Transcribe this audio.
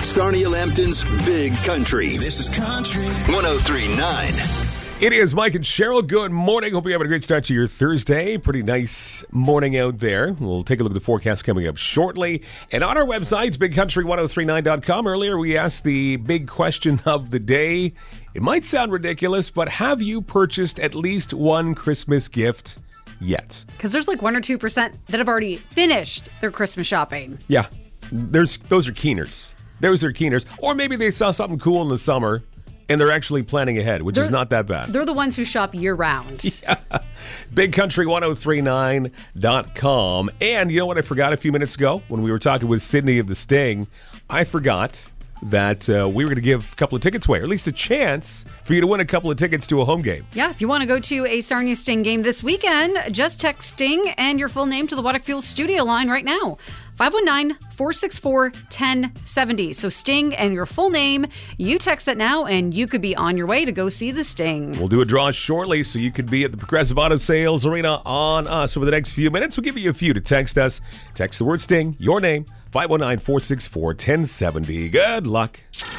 Sarnia Lambton's Big Country. This is Country 103.9. It is Mike and Cheryl. Good morning. Hope you're having a great start to your Thursday. Pretty nice morning out there. We'll take a look at the forecast coming up shortly. And on our website, bigcountry1039.com, earlier we asked the big question of the day. It might sound ridiculous, but have you purchased at least one Christmas gift yet? Because there's like 1 or 2% that have already finished their Christmas shopping. Yeah, those are keeners. Those are keeners. Or maybe they saw something cool in the summer and they're actually planning ahead, which is not that bad. They're the ones who shop year-round. Yeah. BigCountry1039.com. And you know what I forgot a few minutes ago when we were talking with Sydney of the Sting? I forgot that we were going to give a couple of tickets away, or at least a chance for you to win a couple of tickets to a home game. Yeah, if you want to go to a Sarnia Sting game this weekend, just text Sting and your full name to the Water Fuel studio line right now. 519-464-1070. So Sting and your full name, you text that now and you could be on your way to go see the Sting. We'll do a draw shortly so you could be at the Progressive Auto Sales Arena on us over the next few minutes. We'll give you a few to text us. Text the word Sting, your name, 519-464-1070. Good luck.